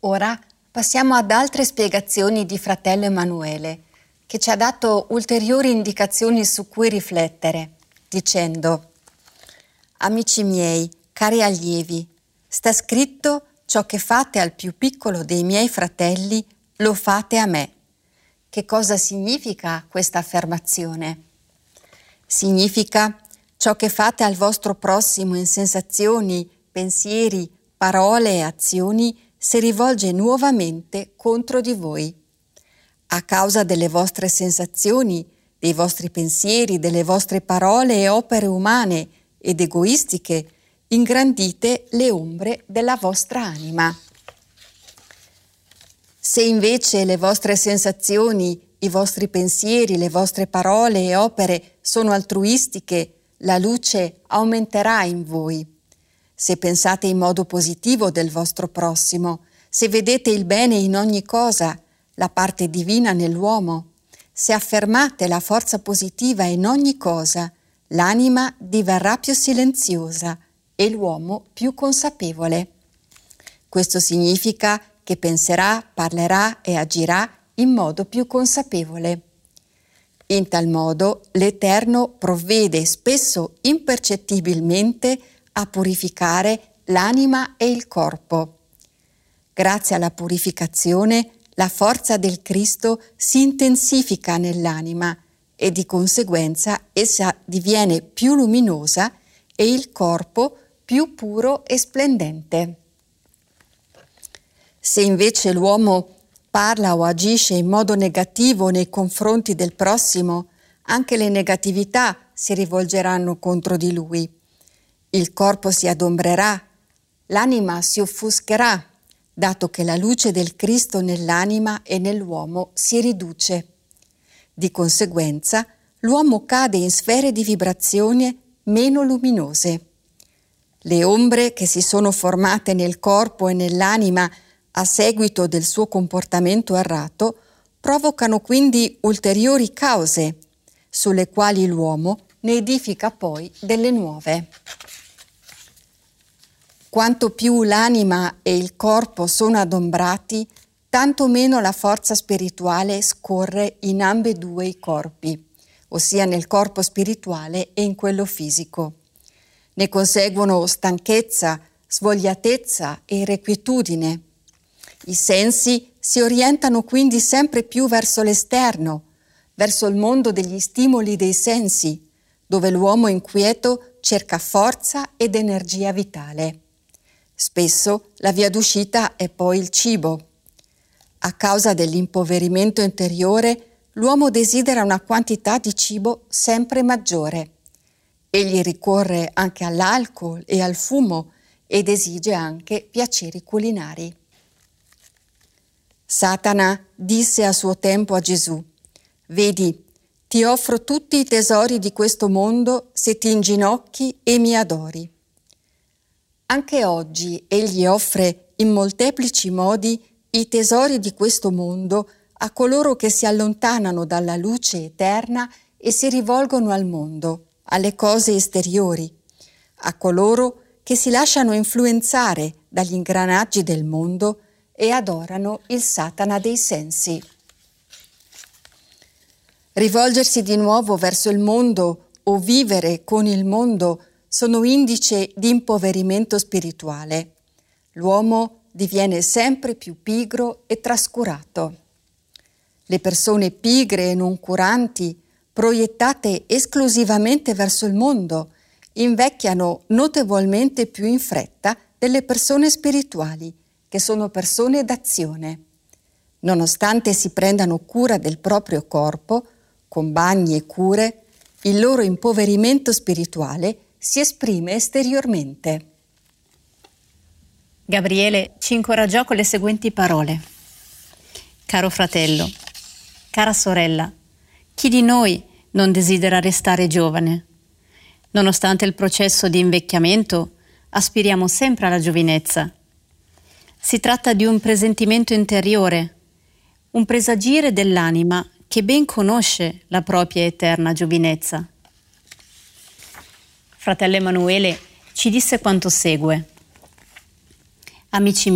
Ora passiamo ad altre spiegazioni di fratello Emanuele, che ci ha dato ulteriori indicazioni su cui riflettere, dicendo: Amici miei, cari allievi, sta scritto: ciò che fate al più piccolo dei miei fratelli, lo fate a me. Che cosa significa questa affermazione? Significa: ciò che fate al vostro prossimo in sensazioni, pensieri, parole e azioni si rivolge nuovamente contro di voi. A causa delle vostre sensazioni, dei vostri pensieri, delle vostre parole e opere umane ed egoistiche, ingrandite le ombre della vostra anima. Se invece le vostre sensazioni, i vostri pensieri, le vostre parole e opere sono altruistiche, la luce aumenterà in voi. Se pensate in modo positivo del vostro prossimo, se vedete il bene in ogni cosa, la parte divina nell'uomo, se affermate la forza positiva in ogni cosa, l'anima diverrà più silenziosa e l'uomo più consapevole. Questo significa che penserà, parlerà e agirà in modo più consapevole. In tal modo l'Eterno provvede spesso impercettibilmente a purificare l'anima e il corpo. Grazie alla purificazione, la forza del Cristo si intensifica nell'anima e di conseguenza essa diviene più luminosa e il corpo più puro e splendente. Se invece l'uomo parla o agisce in modo negativo nei confronti del prossimo, anche le negatività si rivolgeranno contro di lui. Il corpo si adombrerà, l'anima si offuscherà, dato che la luce del Cristo nell'anima e nell'uomo si riduce. Di conseguenza, l'uomo cade in sfere di vibrazione meno luminose. Le ombre che si sono formate nel corpo e nell'anima a seguito del suo comportamento errato provocano quindi ulteriori cause, sulle quali l'uomo ne edifica poi delle nuove. Quanto più l'anima e il corpo sono adombrati, tanto meno la forza spirituale scorre in ambedue i corpi, ossia nel corpo spirituale e in quello fisico. Ne conseguono stanchezza, svogliatezza e irrequietudine. I sensi si orientano quindi sempre più verso l'esterno, verso il mondo degli stimoli dei sensi, dove l'uomo inquieto cerca forza ed energia vitale. Spesso la via d'uscita è poi il cibo. A causa dell'impoverimento interiore, l'uomo desidera una quantità di cibo sempre maggiore. Egli ricorre anche all'alcol e al fumo ed esige anche piaceri culinari. Satana disse a suo tempo a Gesù: «Vedi, ti offro tutti i tesori di questo mondo se ti inginocchi e mi adori». Anche oggi egli offre in molteplici modi i tesori di questo mondo a coloro che si allontanano dalla luce eterna e si rivolgono al mondo, alle cose esteriori, a coloro che si lasciano influenzare dagli ingranaggi del mondo e adorano il Satana dei sensi. Rivolgersi di nuovo verso il mondo o vivere con il mondo sono indice di impoverimento spirituale. L'uomo diviene sempre più pigro e trascurato. Le persone pigre e noncuranti, proiettate esclusivamente verso il mondo, invecchiano notevolmente più in fretta delle persone spirituali, che sono persone d'azione. Nonostante si prendano cura del proprio corpo, con bagni e cure, il loro impoverimento spirituale si esprime esteriormente. Gabriele ci incoraggiò con le seguenti parole: caro fratello, cara sorella, chi di noi non desidera restare giovane? Nonostante il processo di invecchiamento, aspiriamo sempre alla giovinezza. Si tratta di un presentimento interiore, un presagire dell'anima che ben conosce la propria eterna giovinezza. Fratello Emanuele ci disse quanto segue: Amici